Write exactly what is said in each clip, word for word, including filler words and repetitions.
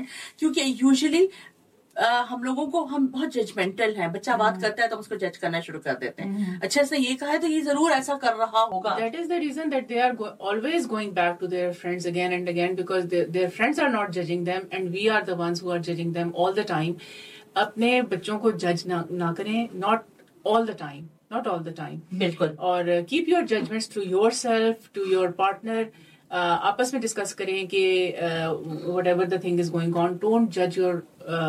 हैं, क्योंकि usually Uh, हम लोगों को हम बहुत जजमेंटल हैं. बच्चा mm-hmm. बात करता है तो हम उसको जज करना शुरू कर देते हैं. mm-hmm. अच्छा से ये कहा है तो ये जरूर ऐसा कर रहा होगा. That is the reason that they are go- always going back to their friends again and again, because they, their friends are not judging them and we are the ones who are judging them all the time. अपने बच्चों को जज ना ना करें, not all the time, not all the time. बिल्कुल. और uh, keep your judgments to yourself, to your partner. Uh, आपस में डिस्कस करें कि what ever the thing is going on, don't जज your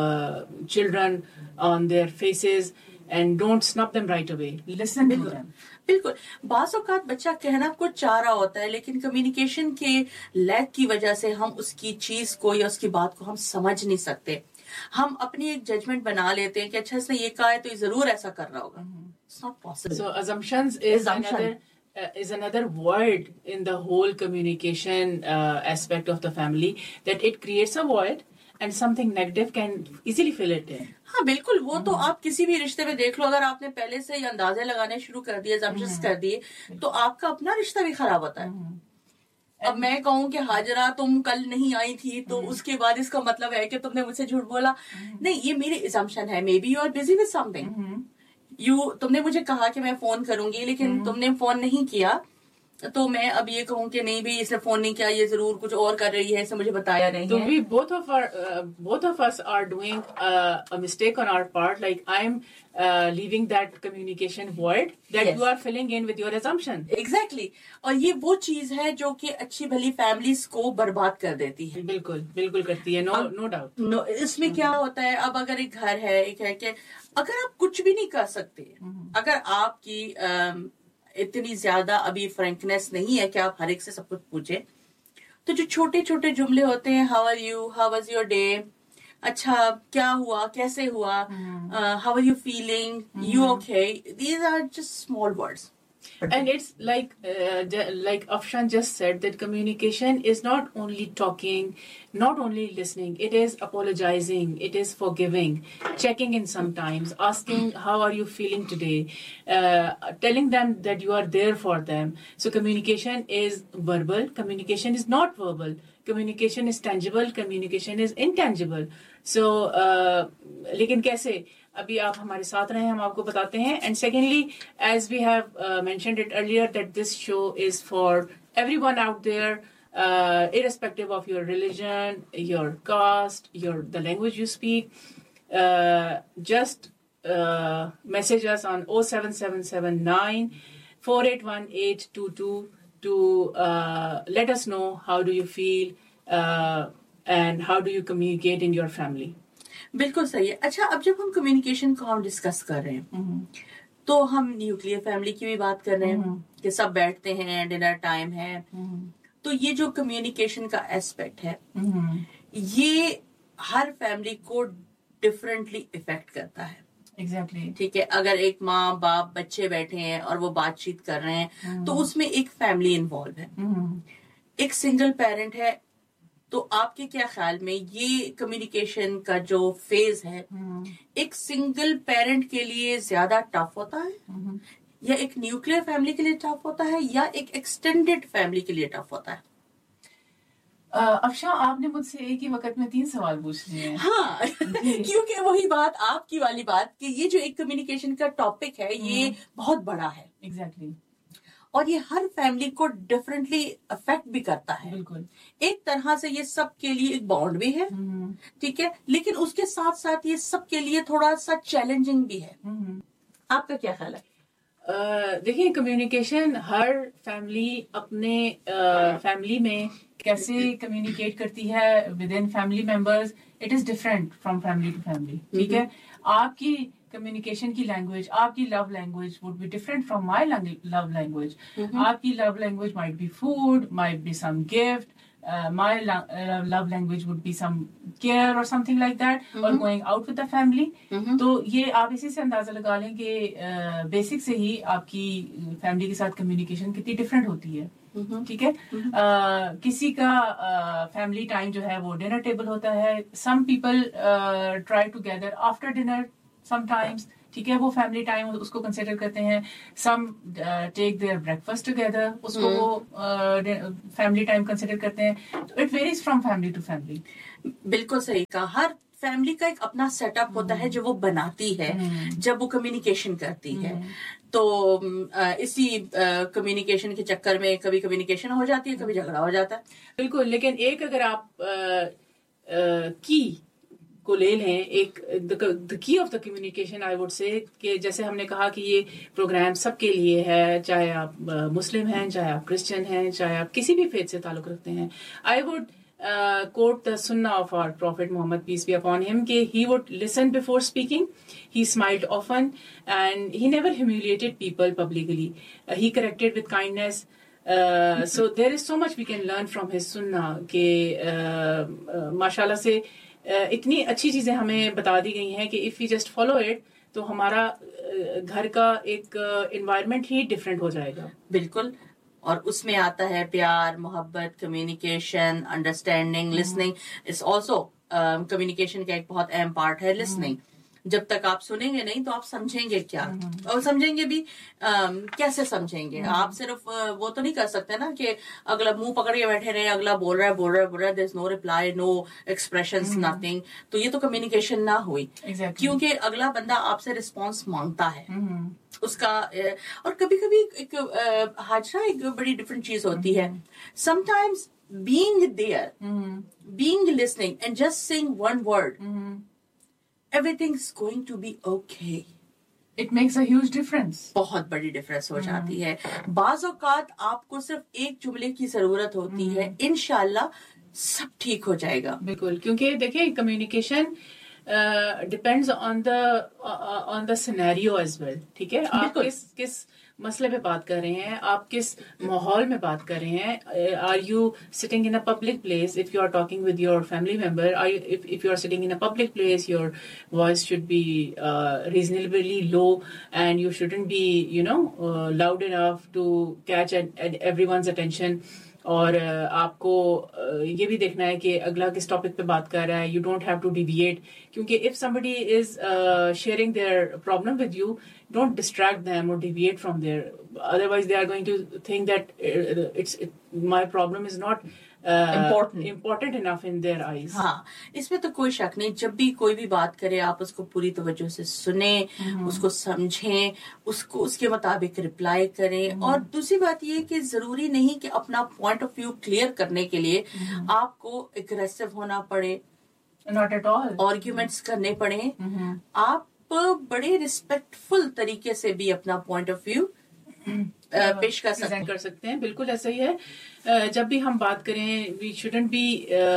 children on their faces and don't snap them right away, listen to them. बिल्कुल. बाज़ औक़ात बच्चा कहना कुछ चाह रहा होता है लेकिन कम्युनिकेशन के लैक की वजह से हम उसकी चीज को या उसकी बात को हम समझ नहीं सकते. हम अपनी एक जजमेंट बना लेते हैं कि अच्छा इसने ये कहा है तो ये जरूर ऐसा कर रहा होगा. It's not possible. So assumptions is another Uh, is another void in the whole communication uh, aspect of the family, that it creates a void and something negative can easily fill it in. हाँ बिल्कुल. वो तो आप किसी भी रिश्ते में देख लो, अगर आपने पहले से ही अंदाजे लगाने शुरू कर दिए, assumptions कर दिए, तो आपका अपना रिश्ता भी खराब होता है. अब मैं कहूँ कि हाजरा तुम कल नहीं आई थी तो उसके बाद इसका मतलब है कि तुमने मुझसे झूठ बोला. नहीं, ये मेरी assumption है. May be you are busy with something. You तुमने मुझे कहा कि मैं फोन करूंगी लेकिन hmm. तुमने फोन नहीं किया, तो मैं अब ये कहूँ कि नहीं भी इसने फोन नहीं किया, ये जरूर कुछ और कर रही है, इसने मुझे बताया नहीं तो है. we both of our uh, both of us are doing uh, a mistake on our part, like I'm uh, leaving that communication void that yes. you are filling in with your assumption. Exactly. और ये वो चीज है जो कि अच्छी भली families को बर्बाद कर देती है. बिल्कुल बिल्कुल करती है. No no doubt. नो इसमें क्या होता है, अब अगर एक घर है, एक है कि अगर आप कुछ भी नहीं कर सकते, अगर आपकी इतनी ज्यादा अभी फ्रैंकनेस नहीं है कि आप हर एक से सब कुछ पूछे, तो जो छोटे छोटे जुमले होते हैं, how are you, how was your day, अच्छा क्या हुआ, कैसे हुआ, how are you feeling, you okay, these are just small words. And it's like uh, like Afshan just said, that communication is not only talking, not only listening, it is apologizing, it is forgiving, checking in sometimes, asking how are you feeling today, uh, telling them that you are there for them. So communication is verbal, communication is not verbal, communication is tangible, communication is intangible. So uh, लेकिन कैसे, अभी आप हमारे साथ रहे, हम आपको बताते हैं. And secondly, as we have mentioned it earlier, that this show is for everyone out there, irrespective of your religion, your caste, your the language you speak. Uh, just uh, message us on oh seven seven seven nine four eight one eight two two to uh, let us know how do you feel uh, and how do you communicate in your family. बिल्कुल सही है. अच्छा, अब जब हम communication को हम discuss कर रहे हैं तो हम न्यूक्लियर फैमिली की भी बात कर रहे हैं कि सब बैठते हैं, डिनर टाइम है, तो ये जो कम्युनिकेशन का एस्पेक्ट है ये हर फैमिली को डिफरेंटली इफेक्ट करता है. Exactly exactly. ठीक है. अगर एक माँ बाप बच्चे बैठे हैं और वो बातचीत कर रहे हैं तो उसमें एक फैमिली इन्वॉल्व है. एक सिंगल पेरेंट है, तो आपके क्या ख्याल में ये कम्युनिकेशन का जो फेज है एक सिंगल पेरेंट के लिए ज्यादा टफ होता है या एक न्यूक्लियर फैमिली के लिए टफ होता है या एक एक्सटेंडेड फैमिली के लिए टफ होता है? अफशा, आपने मुझसे एक ही वक्त में तीन सवाल पूछ लिए हैं. हाँ क्योंकि वही बात, आपकी वाली बात कि ये जो एक कम्युनिकेशन का टॉपिक है ये बहुत बड़ा है. Exactly exactly. और ये हर फैमिली को डिफरेंटली अफेक्ट भी करता है. बिल्कुल. एक तरह से ये सब के लिए एक बॉन्ड भी है, ठीक है, लेकिन उसके साथ साथ ये सब के लिए थोड़ा सा चैलेंजिंग भी है. आपका क्या ख्याल है? uh, देखिए, कम्युनिकेशन हर फैमिली अपने फैमिली uh, में कैसे कम्युनिकेट करती है with in family members, it is different from family to family. ठीक है. आपकी कम्युनिकेशन की लैंग्वेज, आपकी love language would be different from my love language. आपकी love language might be food, might be some gift, my love language would be some care और something like that, और going out with the family. तो ये आप इसी से अंदाजा लगा लें कि बेसिक uh, से ही आपकी फैमिली के साथ कम्युनिकेशन कितनी डिफरेंट होती है. ठीक है. uh, किसी का फैमिली uh, टाइम जो है वो डिनर टेबल होता है. Some people try to gather after dinner sometimes. ठीक है, वो फैमिली टाइम उसको कंसिडर करते हैं. Some take there breakfast together, उसको वो फैमिली टाइम कंसिडर करते हैं. तो it varies from family to family. बिल्कुल सही कहा. हर फैमिली का एक अपना सेटअप होता है जो वो बनाती है जब वो कम्युनिकेशन करती है. तो इसी कम्युनिकेशन के चक्कर में कभी कम्युनिकेशन हो जाती है, कभी झगड़ा हो जाता है. बिल्कुल. लेकिन एक अगर आप की को ले लें, एक the key of the communication I would say, कि जैसे हमने कहा कि ये प्रोग्राम सबके लिए है, चाहे आप मुस्लिम हैं, चाहे आप क्रिश्चियन हैं, चाहे आप किसी भी फेथ से ताल्लुक रखते हैं. I would Uh, quote the sunnah of our Prophet Muhammad, peace be upon him, कि he would listen before speaking, he smiled often, and he never humiliated people publicly. Uh, he corrected with kindness. Uh, so there is so much we can learn from his sunnah, कि uh, uh, माशाल्लाह से uh, इतनी अच्छी चीजें हमें बता दी गई हैं कि if we just follow it, तो हमारा uh, घर का एक environment uh, ही different हो जाएगा. बिल्कुल. और उसमें आता है प्यार, मोहब्बत, communication, understanding, listening. It's also communication का एक बहुत अहम पार्ट है लिसनिंग. जब तक आप सुनेंगे नहीं तो आप समझेंगे क्या, और समझेंगे भी um, कैसे समझेंगे. आप सिर्फ uh, वो तो नहीं कर सकते ना कि अगला मुंह पकड़ के बैठे रहे, अगला बोल रहा है बोल रहा है बोल रहा है, there is no reply, no expressions, nothing. तो ये तो कम्युनिकेशन ना हुई. exactly. क्योंकि अगला बंदा आपसे रिस्पॉन्स मांगता है. mm-hmm. उसका. और कभी कभी एक हाजरा एक बड़ी डिफरेंट चीज होती है. Sometimes being there, being listening and just saying one word, everything's going to be okay. It makes a huge difference. बहुत बड़ी डिफरेंस हो जाती है. बाज़ औक़ात आपको सिर्फ एक जुमले की जरूरत होती है, इंशाल्लाह सब ठीक हो जाएगा. बिल्कुल. क्योंकि देखिए communication depends on the on the scenario as well. ठीक है, आप किस किस मसले पे बात कर रहे हैं, आप किस माहौल में बात कर रहे हैं. Are you sitting in a public place? If you are talking with your family member, are you if if you are sitting in a public place, your voice should be reasonably low and you shouldn't be you know loud enough to catch everyone's attention. और uh, आपको uh, ये भी देखना है कि अगला किस topic पे बात कर रहा है. You don't have to deviate, क्योंकि if somebody is sharing their problem with you, don't distract them or deviate from there. Otherwise they are going to think that uh, it's it, my problem is not uh, important important enough in their eyes. हाँ, इसमें तो कोई शक नहीं. जब भी कोई भी बात करे आप उसको पूरी तवज्जो से सुने, mm-hmm. उसको समझें, उसको उसके मुताबिक रिप्लाई करें. mm-hmm. और दूसरी बात ये कि जरूरी नहीं कि अपना पॉइंट ऑफ व्यू क्लियर करने के लिए mm-hmm. आपको एग्रेसिव होना पड़े, not at all, आर्ग्यूमेंट्स करने पड़े. mm-hmm. आप बड़े रिस्पेक्टफुल तरीके से भी अपना पॉइंट ऑफ व्यू पेश कर सकते कर सकते हैं. बिल्कुल ऐसा ही है. जब भी हम बात करें, we shouldn't be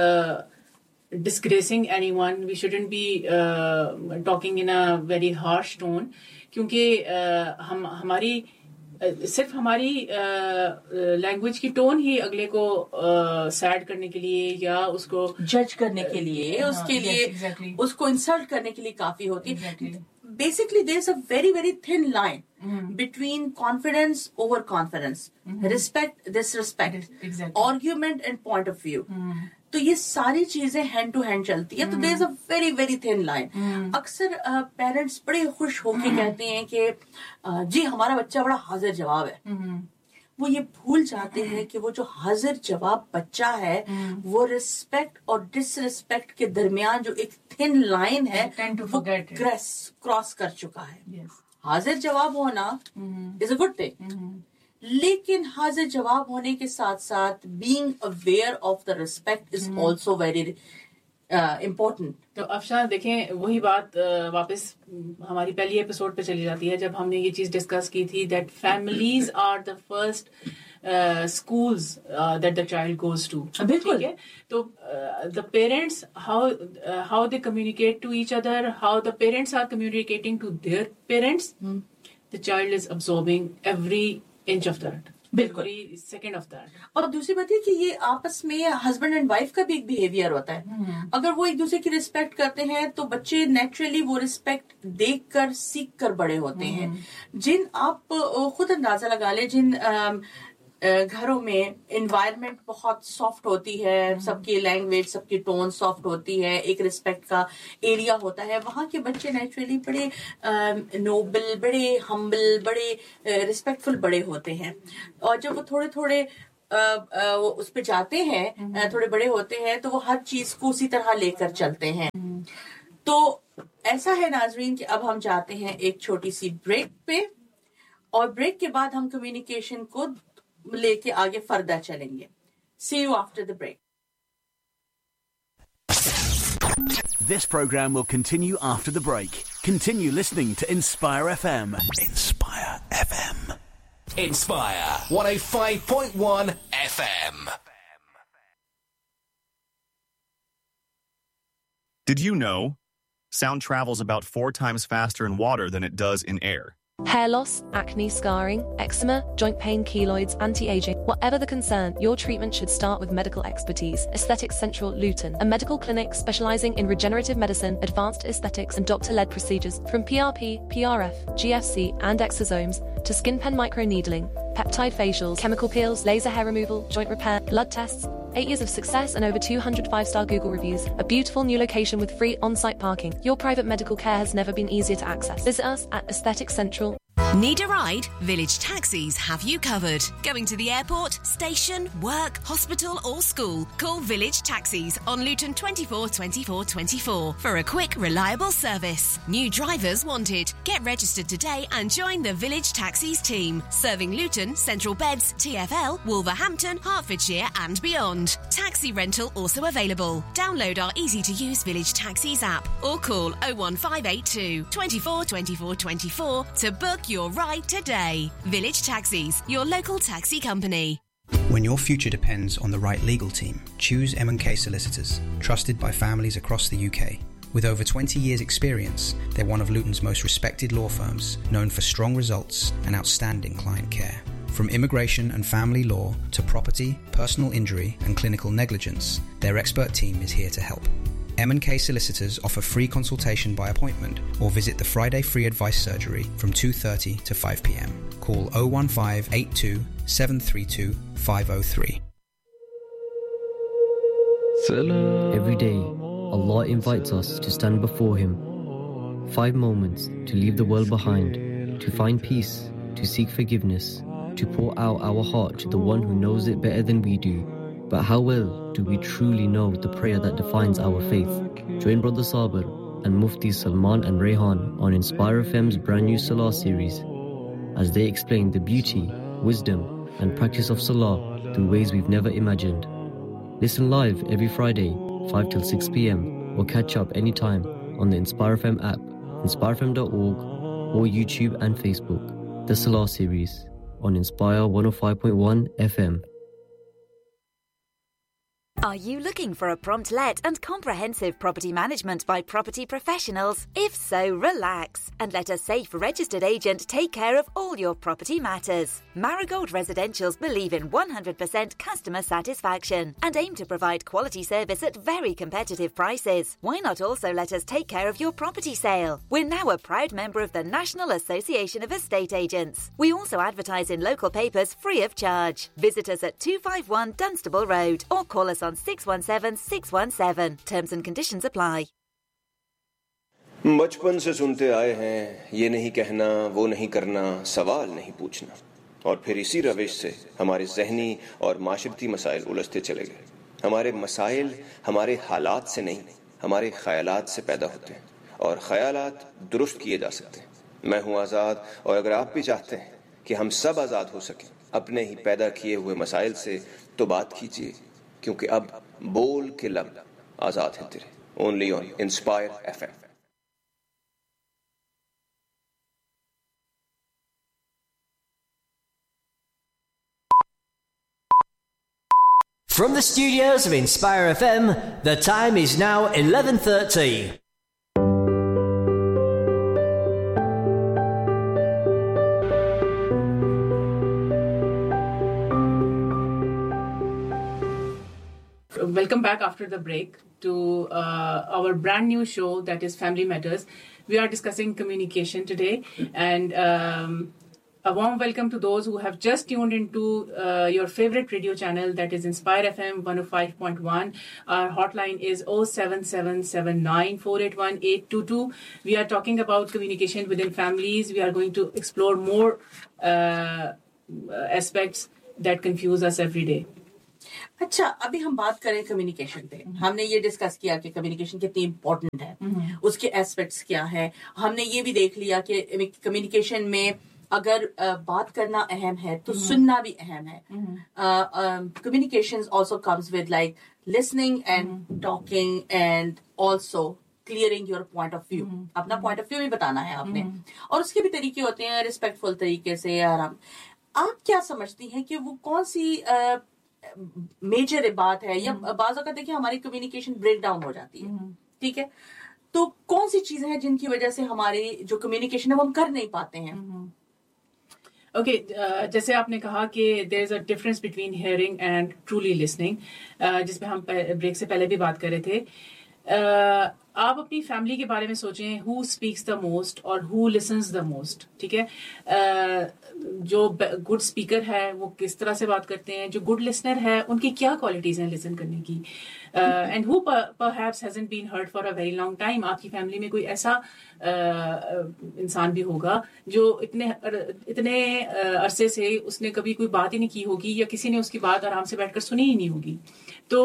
डिस्ग्रेसिंग anyone, we shouldn't be talking in a very harsh tone, क्योंकि uh, हम हमारी uh, सिर्फ हमारी लैंग्वेज uh, की टोन ही अगले को सैड uh, करने के लिए या उसको जज करने के लिए, uh, उसके हाँ, लिए yes, exactly. उसको इंसल्ट करने के लिए काफी होती है. exactly. Basically, there's a very, very thin line mm-hmm. between confidence over confidence, mm-hmm. respect, disrespect, exactly. argument and point of view. Mm-hmm. तो ये सारी चीजें हैंड टू हैंड चलती है. mm-hmm. तो there's a very, very thin line. mm-hmm. अक्सर parents uh, बड़े खुश होके mm-hmm. कहते हैं कि uh, जी हमारा बच्चा बड़ा हाजिर जवाब है. mm-hmm. वो ये भूल जाते हैं कि वो जो हाजिर जवाब बच्चा है mm. वो रिस्पेक्ट और डिसरिस्पेक्ट के दरमियान जो एक थिन लाइन है वो क्रॉस क्रॉस कर चुका है. yes. हाजिर जवाब होना इज अ गुड थिंग, लेकिन हाजिर जवाब होने के साथ साथ being aware of the respect is also very important. तो अफशान देखें, वही बात uh, वापस हमारी पहली एपिसोड पे चली जाती है जब हमने ये चीज डिस्कस की थी, that families are the first schools uh, that the child goes to. बिल्कुल. तो the parents, how uh, how they communicate to each other, how the parents are communicating to their parents, hmm. the child is absorbing every inch of that. बिल्कुल, second of that. और दूसरी बात है कि ये आपस में हस्बैंड एंड वाइफ का भी एक बिहेवियर होता है. hmm. अगर वो एक दूसरे की रिस्पेक्ट करते हैं तो बच्चे नेचुरली वो रिस्पेक्ट देख कर सीख कर बड़े होते hmm. हैं. जिन आप खुद अंदाजा लगा ले, जिन घरों में एनवायरनमेंट बहुत सॉफ्ट होती है, सबकी लैंग्वेज, सबकी टोन सॉफ्ट होती है, एक रिस्पेक्ट का एरिया होता है, वहाँ के बच्चे नेचुरली बड़े नोबल, बड़े हम्बल, बड़े रिस्पेक्टफुल बड़े होते हैं। और जब वो थोड़े थोड़े उस पे जाते हैं, थोड़े बड़े होते हैं, तो वो हर चीज को उसी तरह लेकर चलते हैं। तो ऐसा है नाजरीन कि अब हम जाते हैं एक छोटी सी ब्रेक पे, और ब्रेक के बाद हम कम्युनिकेशन को लेके आगे फर्दर चलेंगे। See you after the break. This program will continue after the break. Continue listening to Inspire F M. Inspire F M. Inspire one oh five point one F M. Did you know sound travels about four times faster in water than it does in air? Hair loss, acne, scarring, eczema, joint pain, keloids, anti-aging. Whatever the concern, your treatment should start with medical expertise. Aesthetics Central Luton, a medical clinic specialising in regenerative medicine, advanced aesthetics and doctor-led procedures. From P R P, P R F, G F C and exosomes to skin pen microneedling, peptide facials, chemical peels, laser hair removal, joint repair, blood tests. Eight years of success and over two hundred five-star Google reviews. A beautiful new location with free on-site parking. Your private medical care has never been easier to access. Visit us at Aesthetics Central. Need a ride? Village Taxis have you covered. Going to the airport, station, work, hospital or school? Call Village Taxis on Luton twenty-four twenty-four twenty-four for a quick, reliable service. New drivers wanted. Get registered today and join the Village Taxis team. Serving Luton, Central Beds, T F L, Wolverhampton, Hertfordshire and beyond. Taxi rental also available. Download our easy-to-use Village Taxis app or call oh one five eight two, twenty-four twenty-four twenty-four to book your ride today. Village Taxis, your local taxi company. When your future depends on the right legal team, choose M and K Solicitors, trusted by families across the U K. With over twenty years experience, they're one of Luton's most respected law firms, known for strong results and outstanding client care. From immigration and family law to property, personal injury and clinical negligence, their expert team is here to help. M and K Solicitors offer free consultation by appointment or visit the Friday Free Advice Surgery from two thirty to five p m. Call oh one five eight two, seven three two, five oh three. Every day, Allah invites us to stand before Him. Five moments to leave the world behind, to find peace, to seek forgiveness, to pour out our heart to the one who knows it better than we do. But how well do we truly know the prayer that defines our faith? Join Brother Sabir and Mufti Salman and Rehan on Inspire F M's brand new Salah series as they explain the beauty, wisdom and practice of Salah through ways we've never imagined. Listen live every Friday, five till six p m or catch up anytime on the Inspire F M app, inspire f m dot org or YouTube and Facebook. The Salah series on Inspire one oh five point one F M. Are you looking for a prompt let and comprehensive property management by property professionals? If so, relax and let a safe registered agent take care of all your property matters. Marigold Residentials believe in one hundred percent customer satisfaction and aim to provide quality service at very competitive prices. Why not also let us take care of your property sale? We're now a proud member of the National Association of Estate Agents. We also advertise in local papers free of charge. Visit us at two five one Dunstable Road or call us on six one seven six one seven. Terms and conditions apply. बचपन से सुनते आए हैं ये नहीं कहना वो नहीं करना सवाल नहीं पूछना और फिर इसी रविश से हमारे ज़हनी और माशरती मसाइल उलझते चले गए। हमारे मसाइल हमारे हालात से नहीं हमारे ख्यालात से पैदा होते हैं और ख्यालात दुरुस्त किए जा सकते हैं। मैं हूँ आज़ाद और अगर आप भी चाहते हैं कि हम सब आज़ाद हो सकें अपने ही पैदा किए हुए मसाइल से तो बात कीजिए क्योंकि अब बोल के लब आजाद हैं तेरे। Only on inspire FM. From the studios of Inspire F M, the time is now eleven thirty. Welcome back after the break to uh, our brand new show that is Family Matters. We are discussing communication today, and um, A warm welcome to those who have just tuned into uh, your favorite radio channel, that is Inspire F M one oh five point one. Our hotline is oh seven seven seven nine four eight one eight two two. We are talking about communication within families. We are going to explore more uh, aspects that confuse us every day. अच्छा, अभी हम बात करें communication पे. हमने ये discuss किया कि कम्युनिकेशन कितनी इम्पोर्टेंट है, उसके एस्पेक्ट्स क्या है. हमने ये भी देख लिया कि कम्युनिकेशन में अगर uh, बात करना अहम है तो सुनना भी अहम है. Communication also comes with like listening and talking and also clearing your point of view. अपना पॉइंट ऑफ व्यू भी बताना है आपने, और उसके भी तरीके होते हैं रिस्पेक्टफुल तरीके से. आराम. आप क्या समझती हैं कि वो कौन सी मेजर uh, बात है, या बाज़ औक़ात देखिए हमारी कम्युनिकेशन ब्रेक डाउन हो जाती है, ठीक है, तो कौन सी चीजें हैं जिनकी वजह से हमारी जो कम्युनिकेशन है वो हम कर नहीं पाते हैं? ओके okay, uh, जैसे आपने कहा कि there is a difference between hearing and truly listening, जिसमें हम ब्रेक से पहले भी बात कर रहे थे. uh, आप अपनी फैमिली के बारे में सोचें, हु स्पीक्स द मोस्ट और हु लिसन्स द मोस्ट. ठीक है, uh, जो गुड स्पीकर है वो किस तरह से बात करते हैं, जो गुड लिसनर है उनकी क्या क्वालिटीज हैं लिसन करने की, and who perhaps hasn't been heard for a very long time. आपकी फैमिली में कोई ऐसा uh, इंसान भी होगा जो इतने इतने uh, अरसे से उसने कभी कोई बात ही नहीं की होगी, या किसी ने उसकी बात आराम से बैठकर सुनी ही नहीं होगी. तो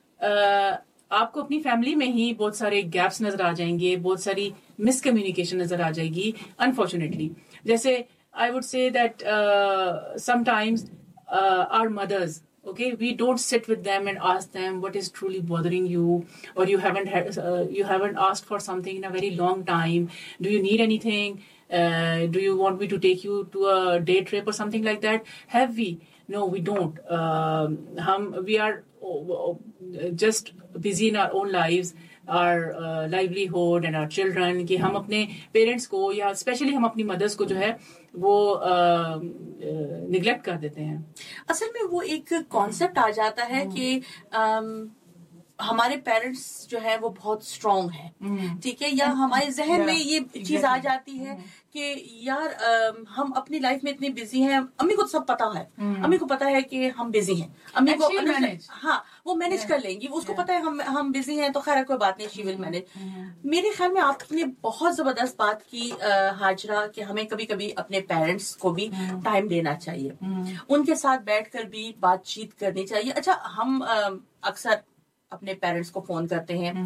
uh, आपको अपनी फैमिली में ही बहुत सारे गैप्स नजर आ जाएंगे, बहुत सारी मिसकम्युनिकेशन नजर आ जाएगी अनफॉर्चुनेटली. जैसे I would say that uh, sometimes uh, our mothers, okay, we don't sit with them and ask them what is truly bothering you, or you haven't had, uh, you haven't asked for something in a very long time. Do you need anything? Uh, do you want me to take you to a day trip or something like that? Have we? No, we don't. Um, hum, we are uh, just busy in our own lives. Our uh, livelihood and our children, कि हम अपने parents को या specially हम अपनी mother's को जो है वो निगलेक्ट uh, uh, कर देते हैं. असल में वो एक कॉन्सेप्ट आ जाता है कि um, हमारे पेरेंट्स जो है वो बहुत स्ट्रांग है, ठीक है, या हमारे जहन में ये चीज आ जाती है कि यार आ, हम अपनी लाइफ में इतने बिजी हैं, अम्मी को सब पता है, अम्मी को पता है कि हम बिजी हैं, अम्मी को मैनेज, हाँ वो मैनेज कर लेंगी, उसको पता है हम हम बिजी हैं तो खैर कोई बात नहीं, शी विल मैनेज. मेरे ख्याल में आपने बहुत जबरदस्त बात की हाजरा कि हमें कभी कभी अपने पेरेंट्स को भी टाइम देना चाहिए, उनके साथ बैठकर भी बातचीत करनी चाहिए. अच्छा, हम अक्सर अपने पेरेंट्स को फोन करते हैं,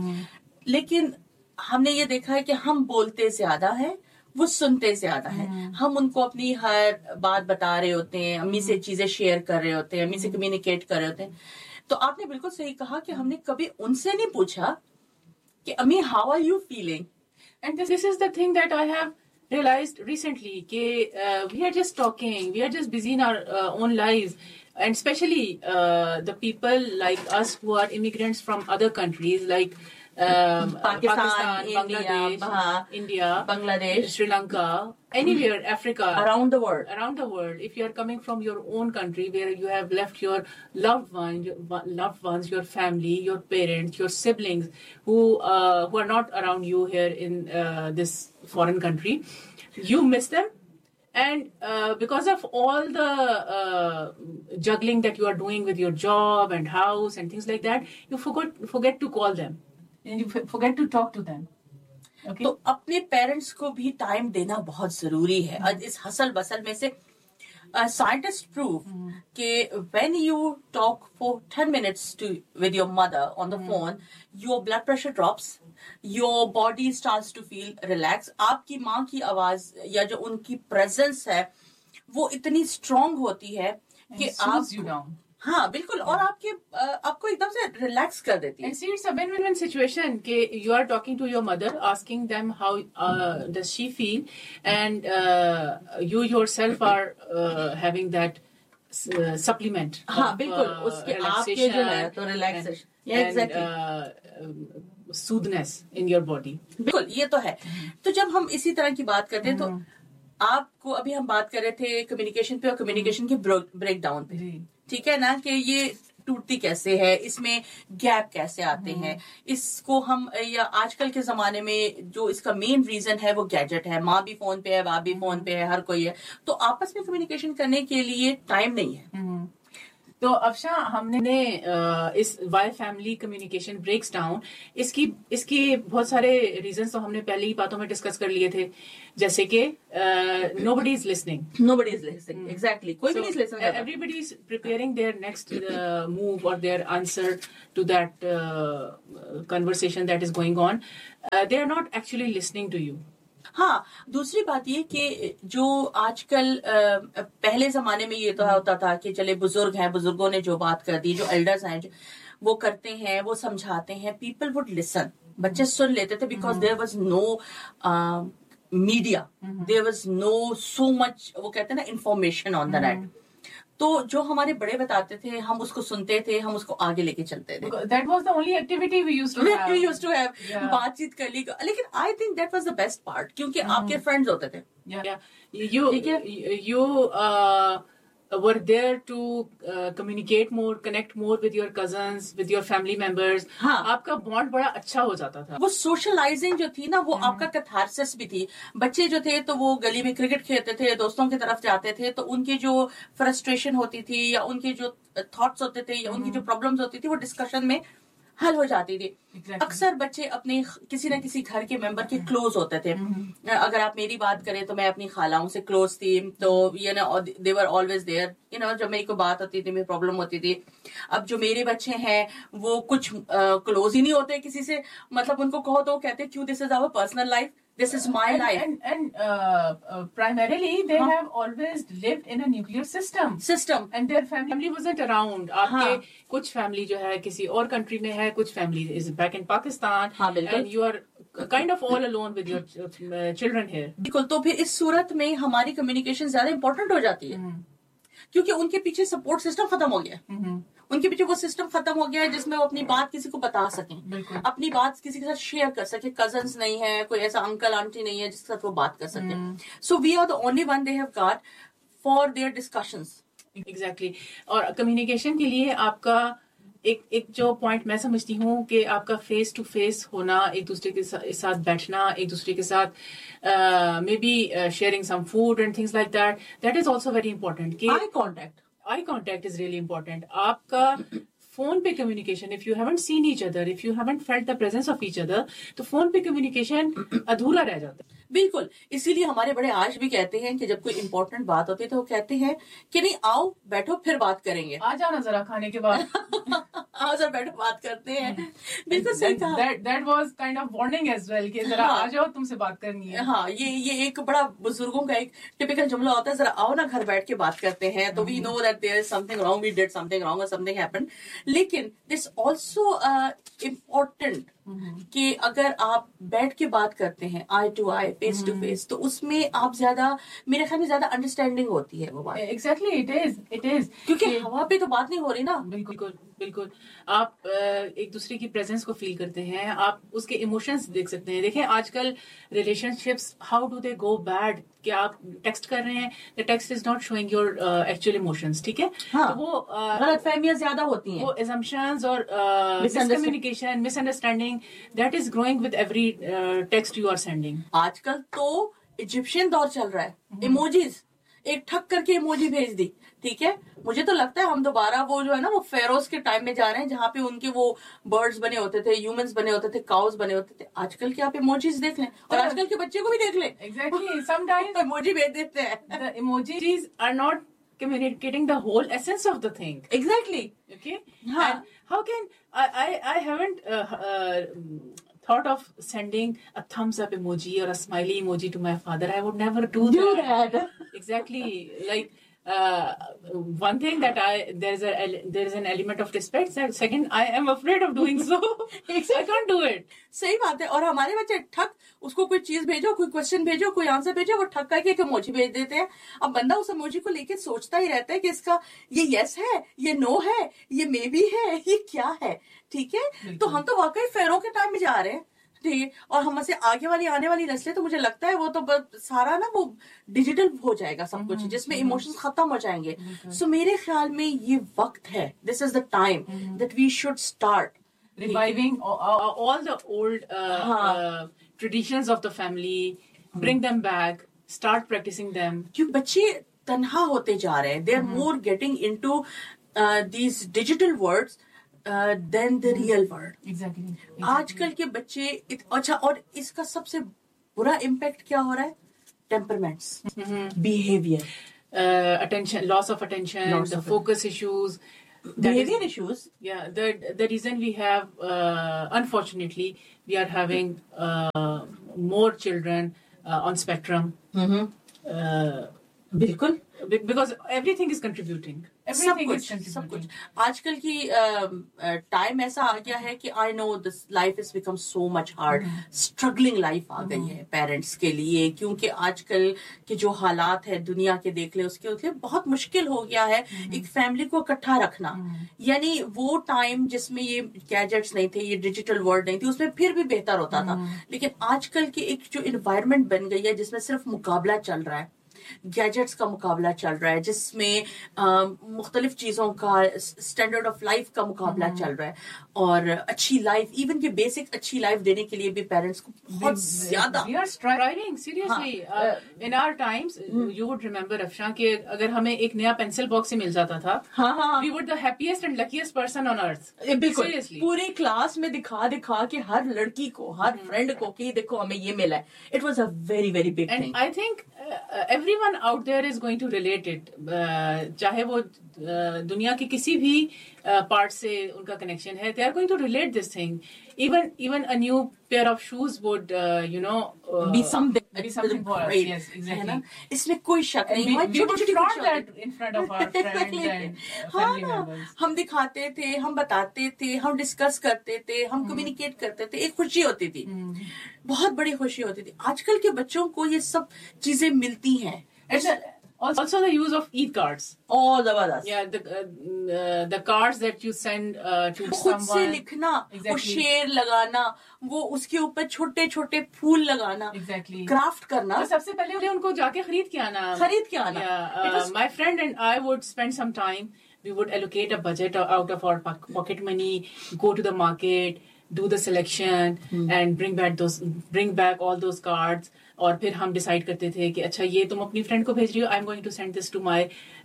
लेकिन हमने ये देखा है कि हम बोलते ज्यादा है, वो सुनते ज्यादा है. हम उनको अपनी हर बात बता रहे होते हैं, अम्मी से चीजें शेयर कर रहे होते हैं, अम्मी से कम्युनिकेट कर रहे होते हैं. तो आपने बिल्कुल सही कहा कि हमने कभी उनसे नहीं पूछा कि अम्मी how are you feeling. And this is the thing that I have realized recently कि uh, we are just talking, we are just busy in our uh, own lives, and especially uh, the people like us who are immigrants from other countries like um, Pakistan, Pakistan India, Bangladesh, Baha, India, Bangladesh, Sri Lanka, anywhere, Africa, around the world. Around the world. If you are coming from your own country where you have left your loved one, your loved ones, your family, your parents, your siblings, who uh, who are not around you here in uh, this foreign country, you miss them. And uh, because of all the uh, juggling that you are doing with your job and house and things like that, you forget forget to call them and you f- forget to talk to them. Okay? तो अपने parents को भी time देना बहुत जरूरी है. mm. इस hustle bustle में से साइंटिस्ट प्रूव कि when you talk for ten minutes to with your mother on the phone, your blood pressure drops, your body starts to feel relax. आपकी माँ की आवाज या जो उनकी प्रेजेंस है वो इतनी स्ट्रांग होती है कि आप, हाँ बिल्कुल, और आपके आपको एकदम से रिलैक्स कर देती है. And see, it's a win-win situation कि you are talking to your mother, asking them how uh, does she feel, and uh, you yourself are uh, having that uh, supplement. हाँ बिल्कुल, उसके आपके जो है तो relaxation, exactly, and uh, soothness in your body. बिल्कुल, ये तो है. तो जब हम इसी तरह की बात करते हैं तो आपको, अभी हम बात कर रहे थे कम्युनिकेशन पे और कम्युनिकेशन के ब्रेक डाउन पे, ठीक है ना, कि ये टूटती कैसे है, इसमें गैप कैसे आते हैं, इसको हम या आजकल के जमाने में जो इसका मेन रीजन है वो गैजेट है, माँ भी फोन पे है, बाप भी फोन पे है, हर कोई है, तो आपस में कम्युनिकेशन करने के लिए टाइम नहीं है। तो अफशा, हमने इस Y family communication breaks down, इसकी इसकी बहुत सारे रीजंस तो हमने पहले ही बातों में डिस्कस कर लिए थे, जैसे कि nobody is listening nobody is listening exactly, कोई भी नहीं listen, everybody is preparing there next move और there answer to that conversation that is going on, they are not actually listening to you. हाँ, दूसरी बात ये कि जो आजकल पहले जमाने में ये तो होता था कि चले बुजुर्ग हैं, बुजुर्गों ने जो बात कर दी, जो एल्डर्स हैं वो करते हैं, वो समझाते हैं, पीपल वुड लिसन, बच्चे सुन लेते थे, because there was no media, there was no so much, वो कहते हैं ना, इंफॉर्मेशन ऑन द नेट। तो जो हमारे बड़े बताते थे हम उसको सुनते थे, हम उसको आगे लेके चलते थे। That was the only activity we used to have. We used to have yeah. बातचीत कर ली, लेकिन I think that was the best part, क्योंकि mm. आपके फ्रेंड्स होते थे। Yeah, yeah. You you uh, were there to uh, communicate more, connect more with your cousins, with your family members. हाँ. आपका bond बड़ा अच्छा हो जाता था। वो सोशलाइजिंग जो थी ना, वो hmm. आपका कैथारसिस भी थी। बच्चे जो थे तो वो गली में क्रिकेट खेलते थे, दोस्तों की तरफ जाते थे, तो उनकी जो फ्रस्ट्रेशन होती थी या उनके जो थॉट्स होते थे या hmm. उनकी जो प्रॉब्लम्स होती थी वो डिस्कशन में हल हो जाती थी। exactly. अक्सर बच्चे अपने किसी न किसी घर के मेंबर के क्लोज होते थे। mm-hmm. अगर आप मेरी बात करें तो मैं अपनी खालाओं से क्लोज थी, तो you know they were always there, you know जब मेरी कोई बात होती थी, मेरी प्रॉब्लम होती थी। अब जो मेरे बच्चे हैं वो कुछ क्लोज uh, ही नहीं होते किसी से, मतलब उनको कहो तो कहते क्यों, this is our personal life, this is my and, life, and, and uh, uh, primarily they huh? have always lived in a nuclear system system and their family wasn't around. आपके हाँ. कुछ फैमिली जो है किसी और country में है, कुछ family is back in Pakistan, हाँ, and you are kind of all alone with your uh, children here. बिल्कुल, तो फिर इस सूरत में हमारी कम्युनिकेशन ज्यादा इंपॉर्टेंट हो जाती है, mm-hmm. क्योंकि उनके पीछे सपोर्ट सिस्टम खत्म हो गया। mm-hmm. उनके पीछे वो सिस्टम खत्म हो गया है जिसमें वो अपनी बात किसी को बता सकें, अपनी बात किसी के साथ शेयर कर सके। कजन्स नहीं है, कोई ऐसा अंकल आंटी नहीं है जिसके साथ वो बात कर सके। So we are the only one they have got for their discussions. Exactly. और कम्युनिकेशन के लिए आपका एक एक जो पॉइंट मैं समझती हूँ कि आपका फेस टू फेस होना, एक दूसरे के साथ बैठना, एक दूसरे के साथ may be sharing some food and things like that, that is also very important. Eye contact eye contact is really important. आपका फोन पे communication, if you haven't seen each other, if you haven't felt the presence of each other, तो phone पे communication अधूरा रह जाता है। बिल्कुल, इसीलिए हमारे बड़े आज भी कहते हैं कि जब कोई इंपॉर्टेंट बात होती है तो वो कहते हैं कि नहीं आओ बैठो फिर बात करेंगे, आ जाना जरा खाने के बाद आओ जरा बैठो बात करते हैं। बिल्कुल सही कहा। That that was kind of warning as well कि जरा आ जाओ, तुमसे बात करनी है। हाँ, ये ये एक बड़ा बुजुर्गों का एक टिपिकल जुमला होता है, जरा आओ ना घर बैठ के बात करते हैं। तो we know that there is something wrong, we did something wrong और समथिंग हैपेंड। लेकिन दिस आल्सो इम्पोर्टेंट कि अगर आप बैठ के बात करते हैं आई to I, face to face, तो उसमें आप ज्यादा, मेरे ख्याल में ज्यादा अंडरस्टैंडिंग होती है वो बात। Exactly, it is it is क्योंकि हवा पे तो बात नहीं हो रही ना। बिल्कुल बिल्कुल, आप एक दूसरे की प्रेजेंस को फील करते हैं, आप उसके इमोशंस देख सकते हैं। देखें आजकल relationships, how do they go bad, कि आप टेक्स्ट कर रहे हैं, the text is not showing your actual emotions, ठीक है। हाँ, तो वो गलतफहमियां ज्यादा होती हैं, वो assumptions और miscommunication, misunderstanding, that is growing with every text you are sending. आजकल तो इजिप्शियन दौर चल रहा है, इमोजीज, एक ठक करके इमोजी भेज दी, ठीक है। मुझे तो लगता है हम दोबारा वो जो है ना वो फेरोज के टाइम में जा रहे हैं, जहाँ पे उनके वो बर्ड्स बने होते थे, ह्यूमंस बने होते थे, काउस बने होते थे। आजकल के आप इमोजीज देख लें और आजकल के बच्चे को भी देख लें। एग्जैक्टली, समटाइम्स इमोजी भेज देते हैं। The emojis are not communicating the whole essence of the thing. Exactly. Okay. हाँ. And how can I? I, I haven't uh, uh, thought of sending a thumbs up emoji or a smiley emoji to my father. I would never do, do that. that. Exactly. Like uh, one thing that I there's a there is an element of respect. Second, I am afraid of doing so. Exactly. I can't do it. सही बात है। और हमारे बच्चे ठक, उसको कोई चीज भेजो, कोई क्वेश्चन भेजो, कोई आंसर भेजो, वो ठक करके एक इमोजी भेज देते हैं। अब बंदा उस इमोजी को लेके सोचता ही रहता है कि इसका ये यस है, ये नो है, ये मे बी है, ये क्या है, ठीक है। तो हम तो वाकई फेरों के टाइम में जा रहे हैं। ठीक है, और हमसे आगे वाली आने वाली नस्लें तो मुझे लगता है वो तो बस सारा ना वो डिजिटल हो जाएगा सब कुछ, जिसमें इमोशंस खत्म हो जाएंगे. सो मेरे ख्याल में ये वक्त है, this is the time that we should start reviving all, all the old uh, uh, traditions of the family, bring them back, start practicing them. क्योंकि बच्चे तन्हा होते जा रहे हैं, they are more getting into uh, these digital worlds uh, than the real world. Exactly. exactly. आजकल के बच्चे इत, अच्छा, और इसका सबसे बुरा इम्पैक्ट क्या हो रहा है? Temperaments, behaviour, attention, loss of attention, loss the of focus it. issues. Behavior is, issues. Yeah, the the reason we have, uh, unfortunately, we are having uh, more children uh, on spectrum. Mm-hmm. Uh, बिल्कुल, because everything is contributing. सब कुछ, सब कुछ. आजकल की time ऐसा आ गया है कि I know this life is become so much hard, struggling life आ गई है पेरेंट्स के लिए, क्योंकि आजकल के जो हालात है दुनिया के देख ले उसके उसके बहुत मुश्किल हो गया है एक फैमिली को इकट्ठा रखना. यानी वो टाइम जिसमें ये गैजेट्स नहीं थे, ये डिजिटल वर्ल्ड नहीं थी, उसमें फिर भी बेहतर होता था. लेकिन आजकल की एक जो इन्वायरमेंट बन गई है जिसमें सिर्फ मुकाबला चल रहा है, गैजेट्स का मुकाबला चल रहा है, जिसमें मुख्तलिफ चीजों का स्टैंडर्ड ऑफ लाइफ का मुकाबला चल रहा है, और अच्छी लाइफ, इवन की बेसिक अच्छी लाइफ देने के लिए भी पेरेंट्स को बहुत ज्यादा we are striving seriously. हाँ, uh, in our times you would remember Afsha कि अगर हमें एक नया पेंसिल बॉक्स ही मिल जाता था, हाँ हाँ, we were the happiest and luckiest person on earth. बिल्कुल, seriously. पूरी क्लास में दिखा दिखा के हर लड़की को, हर फ्रेंड को कि देखो हमें ये मिला है. It was a very very big thing. And I think uh, everyone out there is going to relate it. uh, चाहे वो uh, दुनिया के किसी भी पार्ट uh, से उनका कनेक्शन है, they are going to relate this thing. Even even a new pair of shoes would uh, you know uh, be something be something for us. Yes, exactly. इसमें कोई शक नहीं. We, we would flaunt that in front of our friends and family members. हम दिखाते थे, हम बताते थे, हम डिस्कस करते थे, हम कम्युनिकेट करते थे, एक खुशी होती थी, बहुत बड़ी खुशी होती थी. आजकल के बच्चों को ये सब चीजें मिलती हैं. Also the use of e-cards. Oh, जबरदस्त. Yeah, the uh, uh, the cards that you send uh, to खुद someone. से लिखना, exactly. वो शेर लगाना, वो उसके ऊपर छोटे छोटे फूल लगाना, exactly. क्राफ्ट करना. तो सबसे पहले उनको जाके खरीद के आना. खरीद के आना. Yeah, uh, was... My friend and I would spend some time. We would allocate a budget out of our pocket money, go to the market, do the selection, hmm. and bring back those, bring back all those cards. और फिर हम decide करते थे कि अच्छा ये तुम अपनी फ्रेंड को भेज रही हो, I am going to send this to my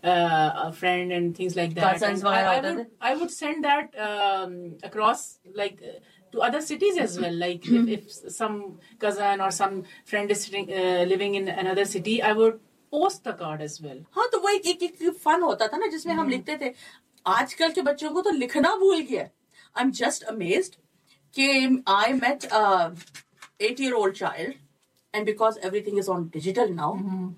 friend and things like that. I would send that across like to other cities as well. Like mm-hmm. if, if some cousin or some friend is sitting, uh, living in another city, I would post the card as well. हाँ, तो वो एक एक, एक fun होता था ना जिसमें mm-hmm. हम लिखते थे. आजकल के बच्चों को तो लिखना भूल गया. I'm just amazed कि I met a eight year old child. And because everything is on digital now,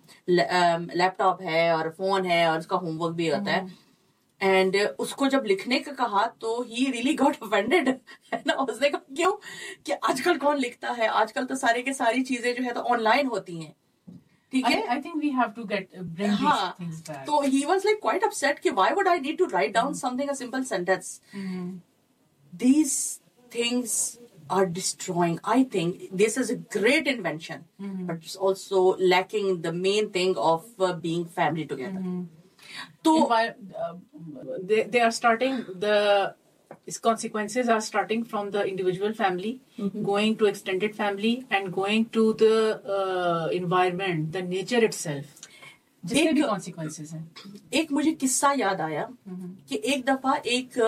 laptop है और फोन है और उसका होमवर्क भी होता है, एंड उसको जब लिखने का कहा तो ही रियली गॉट ऑफेंडेड, है ना. उसने कहा क्यों, कि आजकल कौन लिखता है, आजकल तो सारी के सारी चीजें जो है तो ऑनलाइन होती हैं. ठीक है, I think we have to get bring हाँ, these things back. तो he was like quite upset कि why would I need to write down something, a simple sentence. Mm-hmm. These things are destroying. I think this is a great invention, mm-hmm. but it's also lacking the main thing of uh, being family together. Mm-hmm. So uh, they they are starting the its consequences are starting from the individual family, mm-hmm. going to extended family, and going to the uh, environment, the nature itself. जिसके भी consequences हैं. एक मुझे किस्सा याद आया mm-hmm. कि एक दफा एक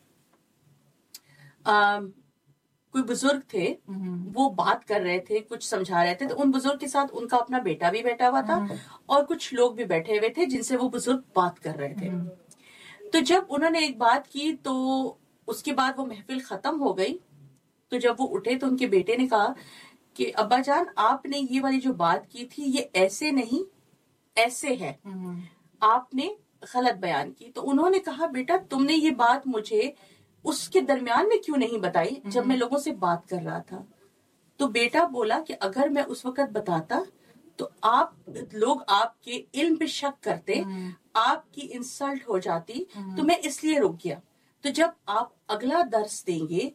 uh, कोई बुजुर्ग थे, वो बात कर रहे थे, कुछ समझा रहे थे, तो उन बुजुर्ग के साथ उनका अपना बेटा भी बैठा हुआ था और कुछ लोग भी बैठे हुए थे जिनसे वो बुजुर्ग बात कर रहे थे. तो जब उन्होंने एक बात की तो उसके बाद वो महफिल खत्म हो गई. तो जब वो उठे तो उनके बेटे ने कहा कि अब्बा जान, आपने ये वाली जो बात की थी ये ऐसे नहीं ऐसे है, आपने गलत बयान की. तो उन्होंने कहा बेटा तुमने ये बात मुझे उसके दरमियान में क्यों नहीं बताई जब मैं लोगों से बात कर रहा था. तो बेटा बोला कि अगर मैं उस वक्त बताता तो आप लोग आपके इल्म पे शक करते, आपकी इंसल्ट हो जाती, तो मैं इसलिए रुक गया. तो जब आप अगला दर्स देंगे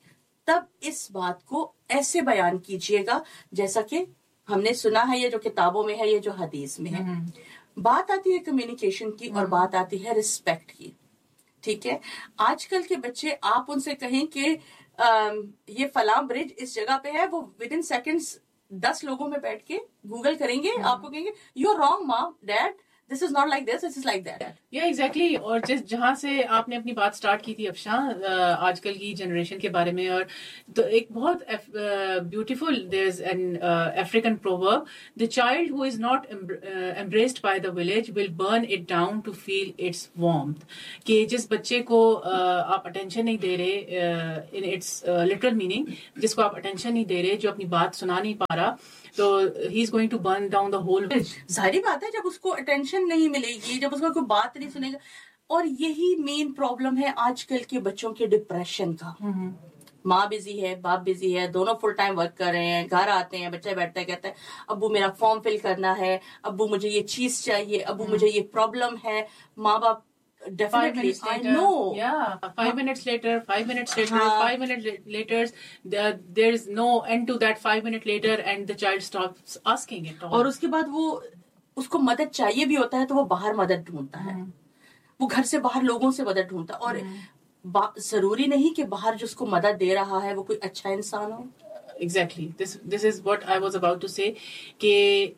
तब इस बात को ऐसे बयान कीजिएगा जैसा कि हमने सुना है, ये जो किताबों में है, ये जो हदीस में है। बात आती है कम्युनिकेशन की और बात आती है रिस्पेक्ट की, ठीक है। आजकल के बच्चे, आप उनसे कहें कि ये फलां ब्रिज इस जगह पे है, वो विद इन सेकेंड्स दस लोगों में बैठ के गूगल करेंगे, आपको कहेंगे you are wrong mom dad, this is not like this, this is like that. या एग्जैक्टली। और जिस जहां से आपने अपनी बात स्टार्ट की थी अफशा, आजकल की जनरेशन के बारे में, और तो एक बहुत beautiful, there is an African proverb, the child who is not embraced by the village will burn it down to feel it's warmth. कि जिस बच्चे को uh, आप अटेंशन नहीं दे रहे, इन इट्स लिटरल मीनिंग, जिसको आप अटेंशन नहीं दे रहे, जो अपनी बात सुना नहीं पा रहा, तो he is going to burn down the whole village. जाहिर बात है, जब उसको अटेंशन नहीं मिलेगी, जब उसको कोई बात नहीं सुनेगा, और यही मेन प्रॉब्लम है आजकल के बच्चों के डिप्रेशन का। माँ बिजी है, बाप बिजी है, दोनों फुल टाइम वर्क कर रहे हैं, घर आते हैं, बच्चा बैठता है, कहता है अब्बू मेरा फॉर्म फिल करना है, अब्बू मुझे ये चीज चाहिए, अब्बू मुझे ये प्रॉब्लम है। माँ बाप definitely I know, yeah, five minutes later, five minutes later, हाँ. five minutes later, there, there is no end to that five minutes later, and the child stops asking it all. और उसके बाद वो, उसको मदद चाहिए भी होता है तो वो बाहर मदद ढूंढता है, वो घर से बाहर लोगों से मदद ढूंढता है, और जरूरी नहीं कि बाहर जिसको मदद दे रहा है वो कोई अच्छा इंसान हो। Exactly, this this is what I was about to say, कि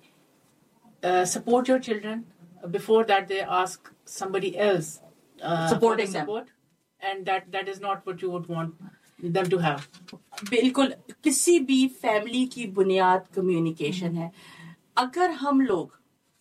uh, support your children before that they ask somebody else uh, supporting support, them, and that that is not what you would want them to have. बिल्कुल, किसी भी family की बुनियाद communication है। अगर हम लोग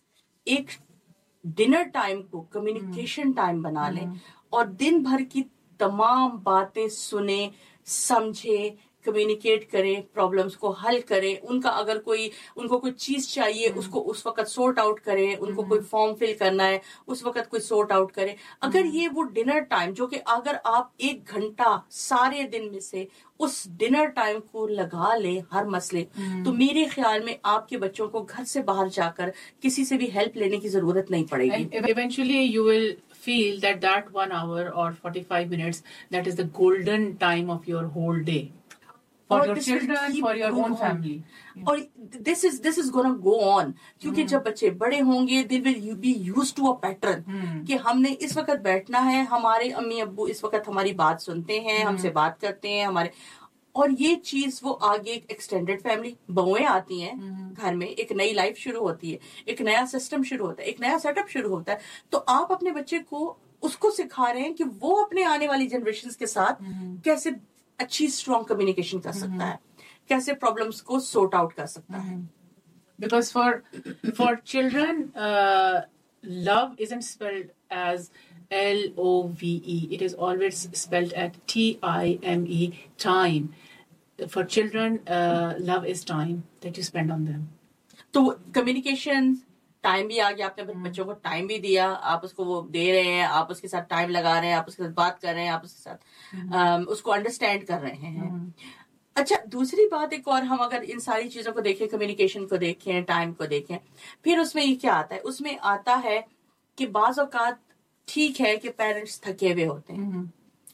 एक डिनर टाइम को कम्युनिकेशन टाइम बना लें और दिन भर की तमाम बातें सुने, समझे, कम्युनिकेट करें, प्रॉब्लम्स को हल करें, उनका अगर कोई उनको कोई चीज चाहिए उसको उस वक्त सॉर्ट आउट करें, उनको कोई फॉर्म फिल करना है उस वक्त कोई सॉर्ट आउट करें। अगर ये वो डिनर टाइम, जो कि अगर आप एक घंटा सारे दिन में से उस डिनर टाइम को लगा ले हर मसले, तो मेरे ख्याल में आपके बच्चों को घर से बाहर जाकर किसी से भी हेल्प लेने की जरूरत नहीं पड़ेगी। Eventually you will feel that that one hour or forty-five minutes, that is the golden time of your whole day. For your children, for your own family. और this is this is gonna go on, क्योंकि जब बच्चे बड़े होंगे they will be used to a pattern कि हमने इस वक्त बैठना है, हमारे अम्मी अब्बू इस वक्त हमारी बात सुनते हैं, हमसे बात करते हैं हमारे, और ये चीज वो आगे एक एक्सटेंडेड फैमिली, बहुएं आती हैं घर में, एक नई लाइफ शुरू होती है, एक नया सिस्टम शुरू होता है, एक नया सेटअप शुरू होता है। तो आप अपने बच्चे को उसको सिखा रहे हैं कि वो अपने आने वाली जनरेशन के साथ कैसे अच्छी स्ट्रॉन्ग कम्युनिकेशन कर सकता है, कैसे प्रॉब्लम्स को सॉर्ट आउट कर सकता है। Because for for children, uh, love isn't spelled as L O V E. It is always spelled at T I M E, time. For children, uh, love is time that you spend on them. तो communication time भी आ गया, आपने अपने बच्चों को time भी दिया, आप उसको वो दे रहे हैं, आप उसके साथ टाइम लगा रहे हैं, आप उसके साथ बात कर रहे हैं, आप उसके साथ um, उसको अंडरस्टैंड कर रहे हैं। अच्छा, दूसरी बात एक और, हम अगर इन सारी चीजों को देखें, कम्युनिकेशन को देखें, टाइम को देखें, फिर उसमें ये क्या आता है? उसमें आता है कि बाज औकात ठीक है कि पेरेंट्स थके हुए होते हैं,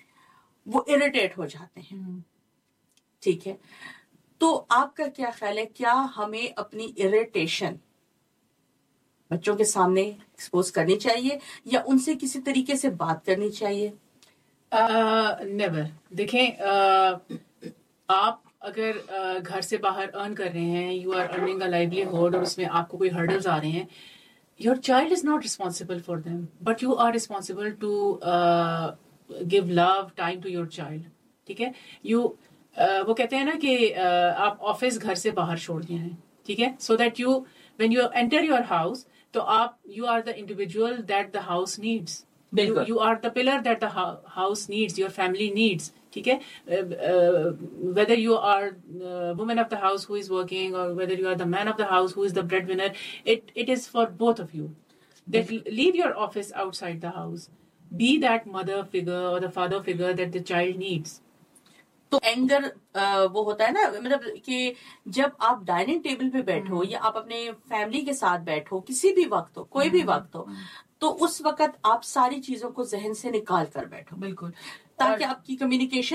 वो इरिटेट हो जाते हैं, ठीक है। तो आपका क्या ख्याल है, क्या हमें अपनी इरिटेशन बच्चों के सामने एक्सपोज करनी चाहिए या उनसे किसी तरीके से बात करनी चाहिए? नेवर uh, देखें, uh, आप अगर uh, घर से बाहर अर्न कर रहे हैं, you are earning a livelihood, और उसमें आपको कोई हर्डल्स आ रहे हैं, your child is not responsible for them, but you are responsible to give love time to your child, ठीक है। यू uh, वो कहते हैं ना कि uh, आप ऑफिस घर से बाहर छोड़ दिए हैं, ठीक है, so that you when you enter your house, तो आप you are the individual that the house needs, you are the pillar that the house needs, your family needs, ठीक है। Whether you are women of the house who is working और whether you are the man of the house who is the bread winner, it it is for both of you that leave your office outside the house, B that mother figure और the father figure that the child needs. तो anger वो होता है ना, मतलब कि जब आप डाइनिंग टेबल पे बैठो या आप अपने फैमिली के साथ बैठो, किसी भी वक्त हो, कोई भी वक्त हो, तो उस वक्त आप सारी चीजों को जहन से निकाल कर बैठो, बिल्कुल, ताकि आपकी कम्युनिकेशन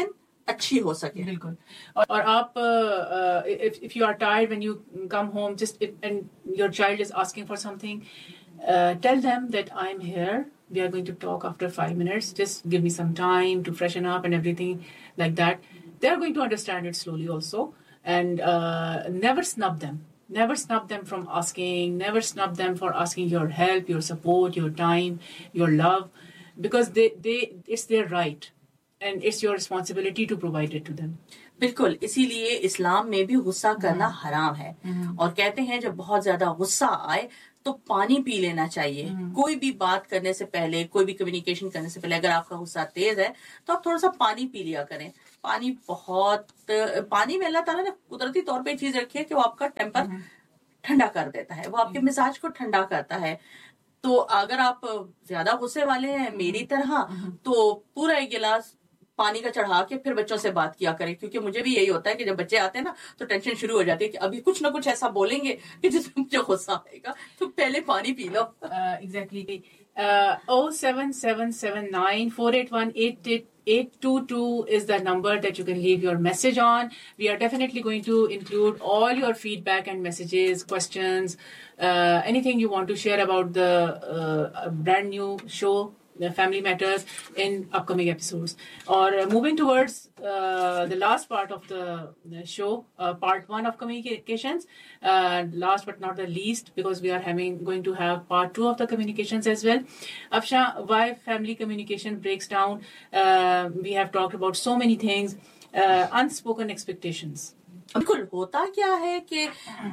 अच्छी हो सके. बिल्कुल. और, और आप uh, if if you are tired when you come home, just if, and your child is asking for something, uh, tell them that I'm here. We are going to talk after five minutes. Just give me some time to freshen up and everything like that. They are going to understand it slowly also. And uh, never snub them. Never snub them from asking. Never snub them for asking your help, your support, your time, your love. Because they, they it's their right. And it's your responsibility to provide it to them. बिल्कुल, इसीलिए इस्लाम में भी गुस्सा करना हराम है. और कहते हैं जब बहुत ज्यादा गुस्सा आए तो पानी पी लेना चाहिए. कोई भी बात करने से पहले, कोई भी कम्युनिकेशन करने से पहले अगर आपका गुस्सा तेज है तो आप थोड़ा सा पानी पी लिया करें. पानी बहुत पानी में अल्लाह ताला ने कुदरती तौर पे चीज रखी है कि वो आपका टेम्पर ठंडा कर देता है, वो आपके मिजाज को ठंडा करता है. तो अगर आप ज्यादा गुस्से वाले हैं मेरी तरह तो पूरा एक गिलास पानी का चढ़ा के फिर बच्चों से बात किया करें. क्योंकि मुझे भी यही होता है कि जब बच्चे आते हैं ना तो टेंशन शुरू हो जाती है कि अभी कुछ ना कुछ ऐसा बोलेंगे कि जिसमें मुझे गुस्सा आएगा, तो पहले पानी P low. Exactly. oh seven seven seven nine four eight one eight eight two two is the number that you can leave your message on. We are definitely going to include all your feedback and messages, questions, uh, anything you want to share about the uh, brand new show, Family Matters, in upcoming episodes. Or uh, moving towards uh, the last part of the, the show, uh, part one of communications, uh, last but not the least, because we are having going to have part two of the communications as well. Afsha, why family communication breaks down? Uh, we have talked about so many things, uh, unspoken expectations. बिल्कुल. होता क्या है कि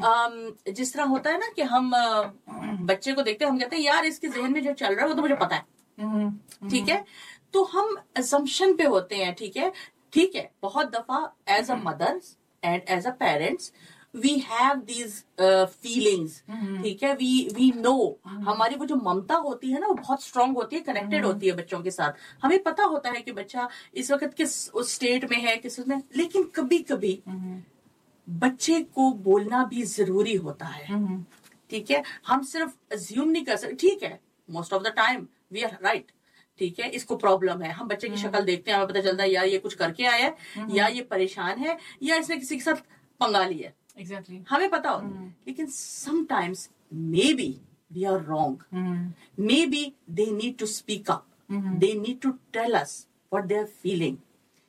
जिस तरह होता है ना कि हम बच्चे को देखते हैं, हम कहते हैं यार इसके जहन में जो चल रहा है वो तो मुझे पता है. ठीक है, तो हम assumption पे होते हैं. ठीक है, ठीक है. बहुत दफा as a mother and as a parents we have these uh, feelings. ठीक है, we we know. हमारी वो जो ममता होती है ना वो बहुत strong होती है, connected होती है बच्चों के साथ. हमें पता होता है कि बच्चा इस वक्त किस उस स्टेट में है, किस उसमें. लेकिन कभी कभी बच्चे को बोलना भी जरूरी होता है. ठीक है, हम सिर्फ assume नहीं कर सकते. ठीक है, most of the time we are right. ठीक है, इसको प्रॉब्लम है. हम बच्चे की शक्ल देखते हैं, हमें पता चलता है यार ये कुछ करके आया है, या ये परेशान है, या इसने किसी के साथ पंगा लिया. Exactly. हमें पता होता है. लेकिन sometimes maybe we are wrong. Maybe they need to speak up. They need to tell us what they are feeling.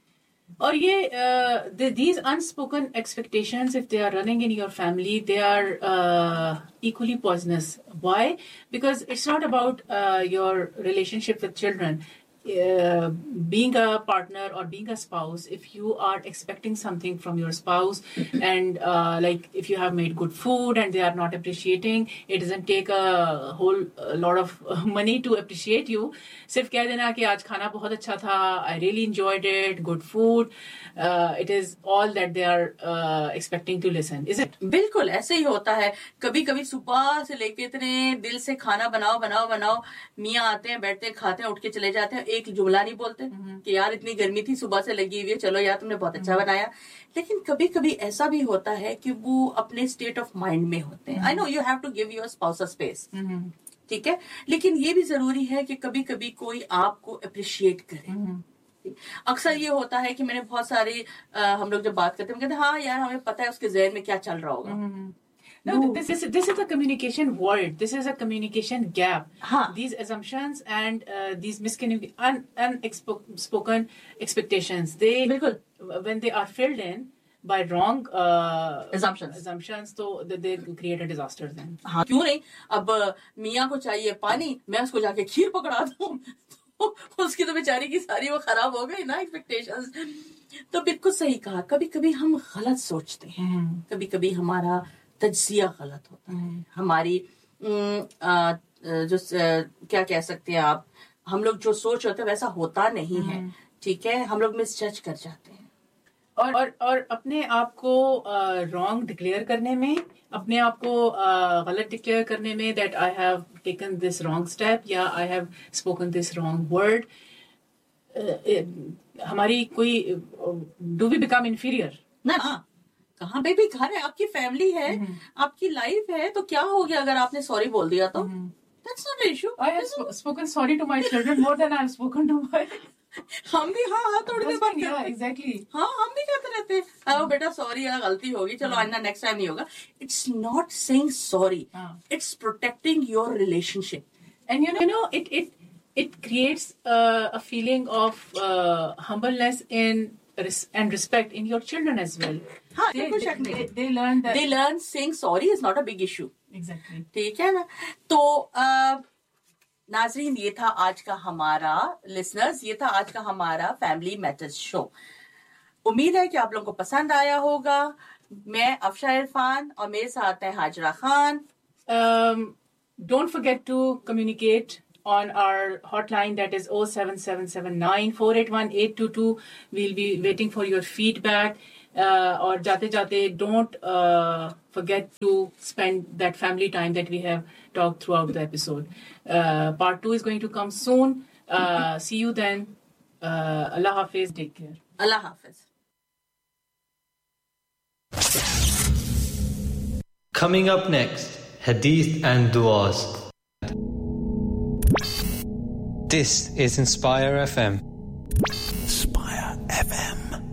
और ये uh, the, these unspoken expectations, if they are running in your family, they are uh, equally poisonous. Why? Because it's not about uh, your relationship with children. Uh, being a partner or being a spouse, if you are expecting something from your spouse and uh, like if you have made good food and they are not appreciating, it doesn't take a whole a lot of money to appreciate you. सिर्फ कह देना कि आज खाना बहुत अच्छा था, I really enjoyed it, good food. Uh, it is all that they are uh, expecting to listen, is it? बिल्कुल ऐसे ही होता है. कभी कभी सुबह से लेके इतने दिल से खाना बनाओ बनाओ बनाओ, मियाँ आते हैं, बैठते हैं, खाते हैं, उठ के चले जाते हैं, एक जुमला नहीं बोलते कि यार इतनी गर्मी थी, सुबह से लगी हुई है, चलो यार तुमने बहुत अच्छा बनाया. लेकिन कभी कभी ऐसा भी होता है कि वो अपने स्टेट ऑफ माइंड में होते हैं. I know you have to give your spouse a space. ठीक है, लेकिन ये भी जरूरी है कि कभी कभी कोई आपको अप्रिशिएट करे. अक्सर ये होता है कि मैंने बहुत सारी हम लोग जब बात करते हैं कहते हैं हाँ यार हमें पता है उसके ज़हन में क्या चल रहा होगा. No, this is this is a communication void. This is a communication gap. Huh. These assumptions and uh, these miscommunication, un, unspoken expectations. They बिल्कुल when they are filled in by wrong uh, assumptions, assumptions, तो they, they create a disaster then. हाँ क्यों नहीं. अब मियाँ को चाहिए पानी, मैं उसको जाके खीर पकड़ा दूँ, तो उसकी तो बेचारी की सारी वो खराब हो गई ना एक्सपेक्टेशंस. तो बिल्कुल सही कहा. कभी कभी हम गलत सोचते हैं, कभी कभी हमारा तज्जिया गलत होता है, हमारी आ, जो क्या कह सकते हैं आप, हम लोग जो सोच होते हैं वैसा होता नहीं है. ठीक है, हम लोग मिसजज कर जाते हैं. और और और अपने आप को रॉन्ग डिक्लेयर करने में, अपने आप को गलत डिक्लेयर करने में, that I have taken this wrong step या I have spoken this wrong word, हमारी कोई डू वी बिकम इन्फीरियर ना. कहाँ बेबी, घर है, आपकी फैमिली है, आपकी लाइफ है, तो क्या हो गया अगर आपने सॉरी बोल दिया तो? That's not an issue. I have sp- spoken sorry to my children more than I have spoken to my हम भी हाँ हाँ थोड़ी देर बाद yeah, exactly. हाँ हम भी कहते रहते हैं अरे बेटा सॉरी यार गलती होगी चलो आइंदा नेक्स्ट टाइम नहीं होगा. It's not saying sorry. It's protecting your relationship. And you know, you know it it it creates uh, a feeling of uh, humbleness in res- and respect in your children as well. हाँ, they, they, they, they, they learn that they learn saying sorry is not a big issue. Exactly. ठीक है ना. तो uh, नाजरीन ये था आज का हमारा लिसनर्स ये था आज का हमारा फैमिली मैटर्स शो. उम्मीद है कि आप लोगों को पसंद आया होगा. मैं अफशा इरफान और मेरे साथ है Hazra Khan. um, don't forget to communicate on our hotline that is oh seven seven seven nine four eight one eight two two. We'll be waiting for your feedback. Uh, और जाते जाते don't uh, forget to spend that family time that we have talked throughout the episode. Uh, part two is going to come soon. Uh, see you then. Uh, Allah Hafiz. Take care. Allah Hafiz. Coming up next, Hadith and Duas. This is Inspire F M. Inspire F M.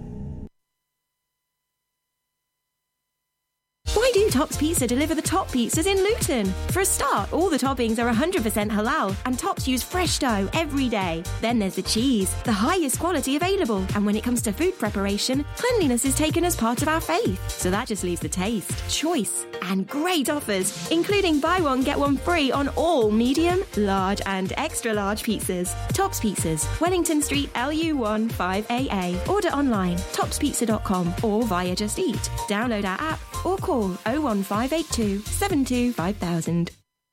Why do Tops Pizza deliver the top pizzas in Luton? For a start, all the toppings are one hundred percent halal and Tops use fresh dough every day. Then there's the cheese, the highest quality available. And when it comes to food preparation, cleanliness is taken as part of our faith. So that just leaves the taste, choice and great offers, including buy one, get one free on all medium, large and extra large pizzas. Tops Pizzas, Wellington Street, L U one five A A. Order online, tops pizza dot com or via Just Eat. Download our app or call oh one five eight two seven two five thousand.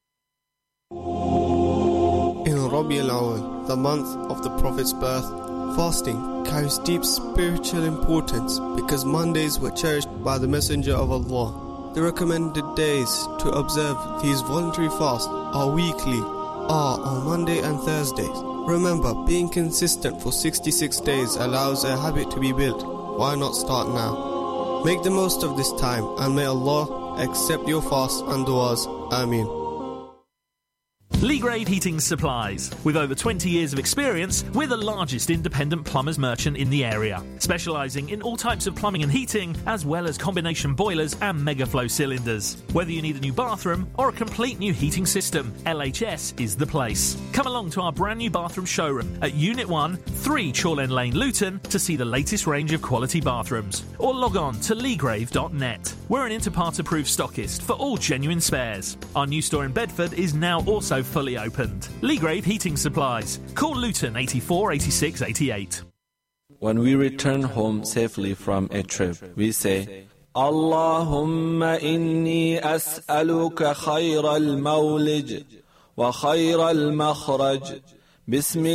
In Rabi al-Awwal, the month of the Prophet's birth, fasting carries deep spiritual importance because Mondays were cherished by the Messenger of Allah. The recommended days to observe these voluntary fasts are weekly, are on Monday and Thursdays. Remember, being consistent for sixty-six days allows a habit to be built. Why not start now? Make the most of this time and may Allah accept your fasts and du'as. Ameen. Legrave Heating Supplies. With over twenty years of experience, we're the largest independent plumbers merchant in the area, specialising in all types of plumbing and heating, as well as combination boilers and megaflow cylinders. Whether you need a new bathroom or a complete new heating system, L H S is the place. Come along to our brand new bathroom showroom at Unit one, three Chorlend Lane, Luton, to see the latest range of quality bathrooms. Or log on to legrave dot net. We're an Interpart-approved stockist for all genuine spares. Our new store in Bedford is now also fully opened. Legrave Heating Supplies. Call Luton eighty-four eighty-six eighty-eight. When we return home safely from a trip, we say, Allahumma inni as'aluka khayra al-mawlij wa khayra al-makhraj. Bismillah.